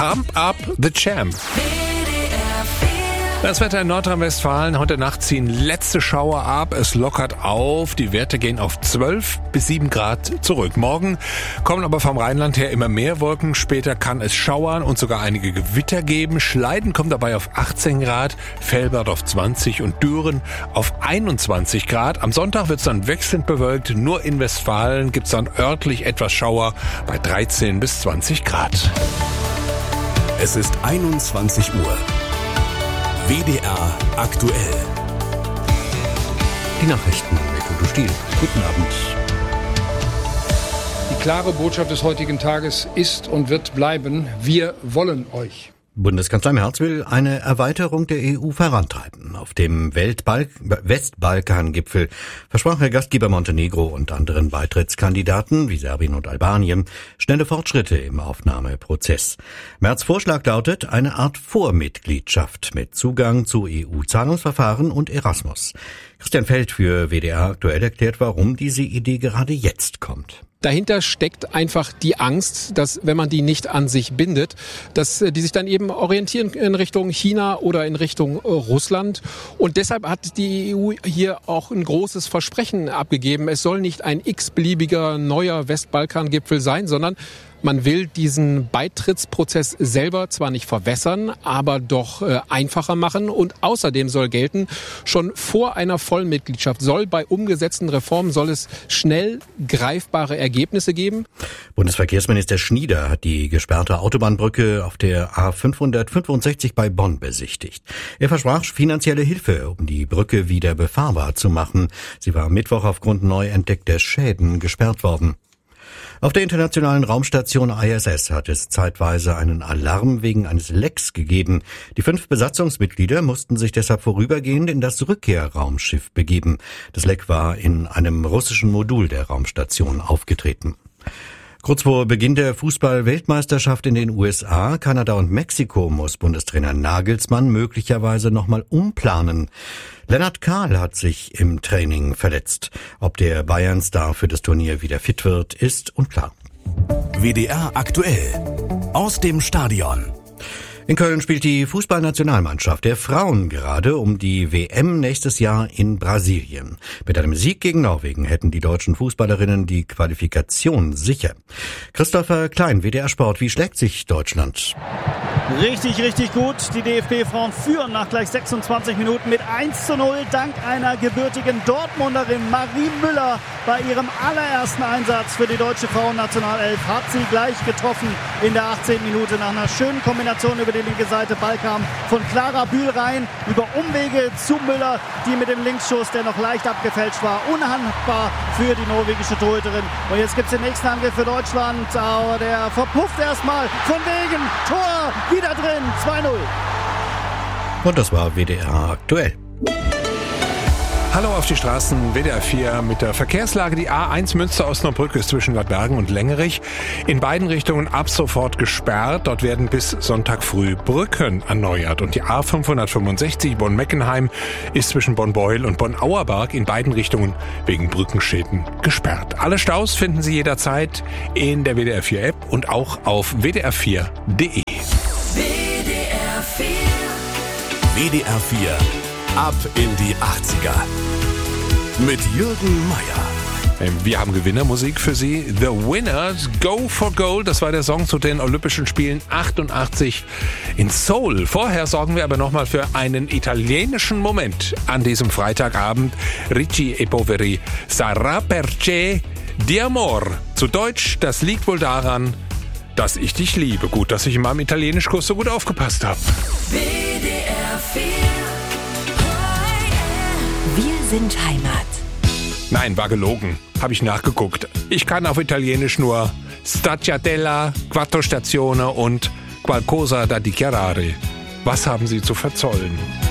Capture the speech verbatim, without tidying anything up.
Pump Up the Champ. Das Wetter in Nordrhein-Westfalen. Heute Nacht ziehen letzte Schauer ab. Es lockert auf. Die Werte gehen auf zwölf bis sieben Grad zurück. Morgen kommen aber vom Rheinland her immer mehr Wolken. Später kann es schauern und sogar einige Gewitter geben. Schleiden kommt dabei auf achtzehn Grad, Velbert auf zwanzig und Düren auf einundzwanzig Grad. Am Sonntag wird es dann wechselnd bewölkt. Nur in Westfalen gibt es dann örtlich etwas Schauer bei dreizehn bis zwanzig Grad. Es ist einundzwanzig Uhr. W D R aktuell. Die Nachrichten mit Udo Stiel. Guten Abend. Die klare Botschaft des heutigen Tages ist und wird bleiben: Wir wollen euch. Bundeskanzler Merz will eine Erweiterung der E U vorantreiben. Auf dem Weltbal- Westbalkan-Gipfel versprach der Gastgeber Montenegro und anderen Beitrittskandidaten wie Serbien und Albanien schnelle Fortschritte im Aufnahmeprozess. Merz' Vorschlag lautet eine Art Vormitgliedschaft mit Zugang zu E U-Zahlungsverfahren und Erasmus. Christian Feld für W D R aktuell erklärt, warum diese Idee gerade jetzt kommt. Dahinter steckt einfach die Angst, dass wenn man die nicht an sich bindet, dass die sich dann eben orientieren in Richtung China oder in Richtung Russland. Und deshalb hat die E U hier auch ein großes Versprechen abgegeben. Es soll nicht ein x-beliebiger neuer Westbalkan-Gipfel sein, sondern man will diesen Beitrittsprozess selber zwar nicht verwässern, aber doch äh, einfacher machen. Und außerdem soll gelten, schon vor einer Vollmitgliedschaft soll bei umgesetzten Reformen soll es schnell greifbare Ergebnisse geben. Bundesverkehrsminister Schnieder hat die gesperrte Autobahnbrücke auf der A fünfhundertfünfundsechzig bei Bonn besichtigt. Er versprach finanzielle Hilfe, um die Brücke wieder befahrbar zu machen. Sie war am Mittwoch aufgrund neu entdeckter Schäden gesperrt worden. Auf der internationalen Raumstation I S S hat es zeitweise einen Alarm wegen eines Lecks gegeben. Die fünf Besatzungsmitglieder mussten sich deshalb vorübergehend in das Rückkehrraumschiff begeben. Das Leck war in einem russischen Modul der Raumstation aufgetreten. Kurz vor Beginn der Fußball-Weltmeisterschaft in den U S A, Kanada und Mexiko muss Bundestrainer Nagelsmann möglicherweise nochmal umplanen. Lennart Kahl hat sich im Training verletzt. Ob der Bayern-Star für das Turnier wieder fit wird, ist unklar. W D R aktuell. Aus dem Stadion. In Köln spielt die Fußballnationalmannschaft der Frauen gerade um die W M nächstes Jahr in Brasilien. Mit einem Sieg gegen Norwegen hätten die deutschen Fußballerinnen die Qualifikation sicher. Christopher Klein, W D R Sport, wie schlägt sich Deutschland? Richtig, richtig gut. Die D F B-Frauen führen nach gleich sechsundzwanzig Minuten mit eins zu null dank einer gebürtigen Dortmunderin. Marie Müller bei ihrem allerersten Einsatz für die deutsche Frauennationalelf hat sie gleich getroffen in der achtzehnten Minute nach einer schönen Kombination über die linke Seite. Ball kam von Clara Bühl rein, über Umwege zu Müller, die mit dem Linksschuss, der noch leicht abgefälscht war, unhandbar für die norwegische Torhüterin. Und jetzt gibt es den nächsten Angriff für Deutschland, aber der verpufft erstmal von wegen Tor, wieder drin, zwei null. Und das war W D R aktuell. Hallo auf die Straßen, W D R vier mit der Verkehrslage. Die A eins Münster-Osnabrück ist zwischen Bad Bergen und Lengerich in beiden Richtungen ab sofort gesperrt. Dort werden bis Sonntag früh Brücken erneuert. Und die A fünfhundertfünfundsechzig Bonn-Meckenheim ist zwischen Bonn-Beuel und Bonn-Auerberg in beiden Richtungen wegen Brückenschäden gesperrt. Alle Staus finden Sie jederzeit in der W D R vier App und auch auf w d r vier punkt d e. W D R vier. W D R vier. Ab in die achtziger. Mit Jürgen Meier. Wir haben Gewinnermusik für Sie. The Winners, Go for Gold. Das war der Song zu den Olympischen Spielen achtundachtzig in Seoul. Vorher sorgen wir aber nochmal für einen italienischen Moment an diesem Freitagabend. Ricci e Poveri, Sarà perché di amor. Zu Deutsch, das liegt wohl daran, dass ich dich liebe. Gut, dass ich in meinem Italienischkurs so gut aufgepasst habe. W D R vier. Wir sind Heimat. Nein, war gelogen. Habe ich nachgeguckt. Ich kann auf Italienisch nur Stracciatella, Quattro Stazione und Qualcosa da dichiarare. Was haben Sie zu verzollen?